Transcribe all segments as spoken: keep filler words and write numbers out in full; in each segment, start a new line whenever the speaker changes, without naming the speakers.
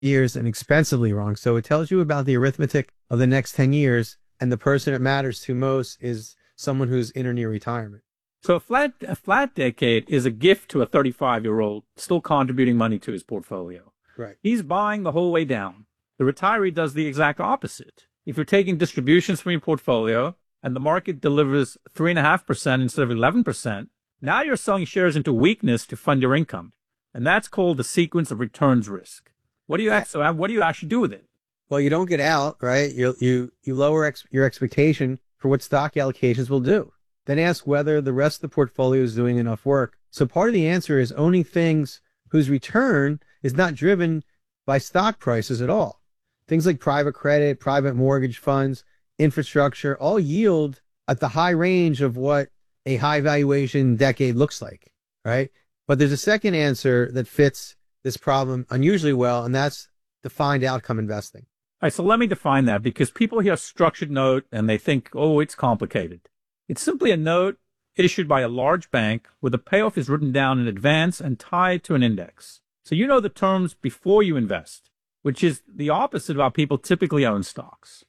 years and expensively wrong. So it tells you about the arithmetic of the next ten years, and the person it matters to most is someone who's in or near retirement.
So a flat, a flat decade is a gift to a thirty-five-year-old still contributing money to his portfolio.
Right.
He's buying the whole way down. The retiree does the exact opposite. If you're taking distributions from your portfolio and the market delivers three point five percent instead of eleven percent, now you're selling shares into weakness to fund your income. And that's called the sequence of returns risk. What do you actually, what do you actually do with it?
Well, you don't get out, right? You you you lower ex your expectation for what stock allocations will do. Then ask whether the rest of the portfolio is doing enough work. So part of the answer is owning things whose return is not driven by stock prices at all. Things like private credit, private mortgage funds, infrastructure, all yield at the high range of what a high valuation decade looks like, right? But there's a second answer that fits this problem unusually well, and that's defined outcome investing.
All right, so let me define that, because people hear structured note and they think, oh, it's complicated. It's simply a note issued by a large bank where the payoff is written down in advance and tied to an index. So you know the terms before you invest, which is the opposite of how people typically own stocks.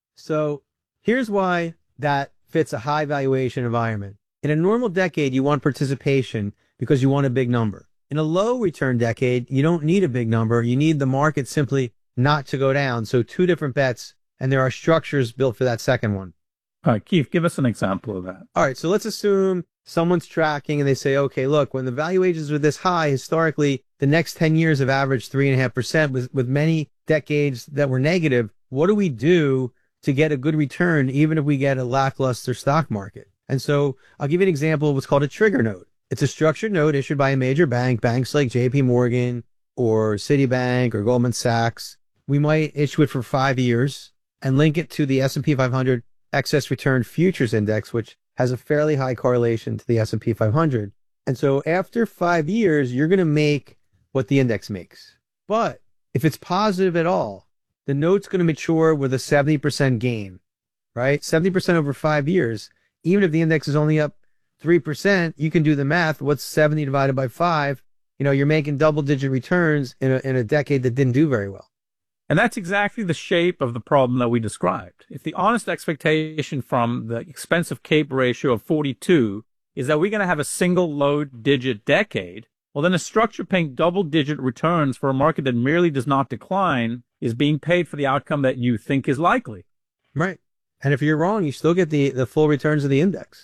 So here's why that fits a high valuation environment. In a normal decade, you want participation because you want a big number. In a low return decade, you don't need a big number. You need the market simply not to go down. So two different bets, and there are structures built for that second one.
All right, Keith, give us an example of that.
All right, so let's assume someone's tracking and they say, okay, look, when the valuations are this high, historically, the next ten years have averaged three point five percent with, with many decades that were negative. What do we do to get a good return, even if we get a lackluster stock market? And so I'll give you an example of what's called a trigger note. It's a structured note issued by a major bank, banks like J P Morgan or Citibank or Goldman Sachs. We might issue it for five years and link it to the S and P five hundred excess return futures index, which has a fairly high correlation to the S and P five hundred. And so after five years, you're going to make what the index makes. But if it's positive at all, the note's going to mature with a seventy percent gain, right? seventy percent over five years. Even if the index is only up three percent, you can do the math. What's seventy divided by five? You know, you're making double digit returns in a, in a decade that didn't do very well.
And that's exactly the shape of the problem that we described. If the honest expectation from the expensive CAPE ratio of forty-two is that we're going to have a single low digit decade, well, then a structure paying double digit returns for a market that merely does not decline is being paid for the outcome that you think is likely.
Right. And if you're wrong, you still get the, the full returns of the index.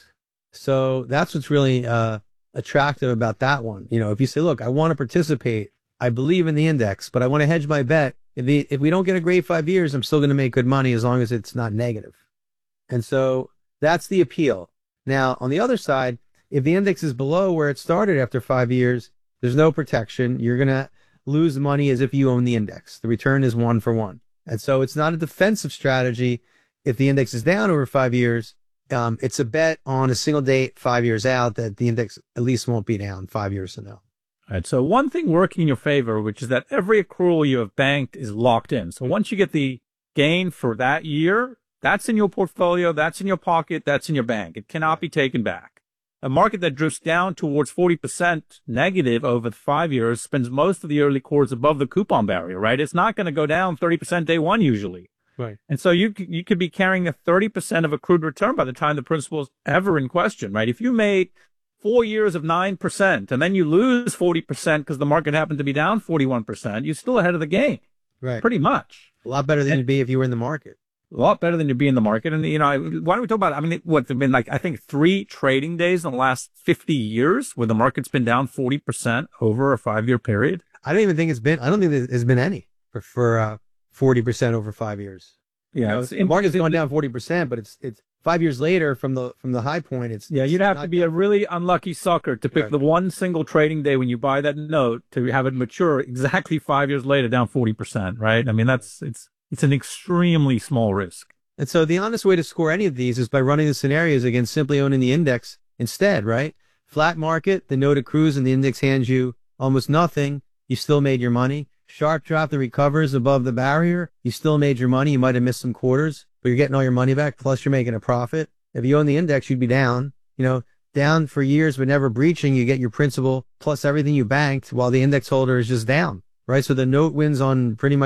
So that's what's really uh, attractive about that one. You know, if you say, look, I want to participate, I believe in the index, but I want to hedge my bet. If, the, if we don't get a great five years, I'm still going to make good money as long as it's not negative. And so that's the appeal. Now, on the other side, if the index is below where it started after five years, there's no protection. You're going to lose money as if you own the index. The return is one for one. And so it's not a defensive strategy. If the index is down over five years, um, it's a bet on a single date five years out that the index at least won't be down five years from now.
All right, so one thing working in your favor, which is that every accrual you have banked is locked in. So once you get the gain for that year, that's in your portfolio, that's in your pocket, that's in your bank. It cannot be taken back. A market that drifts down towards forty percent negative over five years spends most of the early quarters above the coupon barrier, right? It's not going to go down thirty percent day one usually.
Right.
And so you you could be carrying a thirty percent of accrued return by the time the principal is ever in question, right? If you made four years of nine percent and then you lose forty percent because the market happened to be down forty-one percent, you're still ahead of the game.
Right.
Pretty much.
A lot better than
and,
you'd be if you were in the market.
A lot better than you'd be in the market. And, you know, why don't we talk about, I mean, what, there've been like, I think three trading days in the last fifty years where the market's been down forty percent over a five-year period.
I don't even think it's been, I don't think there's been any for, for uh, forty percent over five years.
Yeah.
You know,
it's,
the market's gone down forty percent, but it's, it's five years later from the, from the high point. It's,
yeah, you'd have to be a really unlucky sucker to pick
right.
the one single trading day when you buy that note to have it mature exactly five years later down forty percent, right? I mean, that's, it's, it's an extremely small risk.
And so the honest way to score any of these is by running the scenarios against simply owning the index instead, right? Flat market, the note accrues and the index hands you almost nothing. You still made your money. Sharp drop that recovers above the barrier. You still made your money. You might have missed some quarters, but you're getting all your money back. Plus you're making a profit. If you own the index, you'd be down, you know, down for years, but never breaching. You get your principal plus everything you banked while the index holder is just down. right? So the note wins on pretty much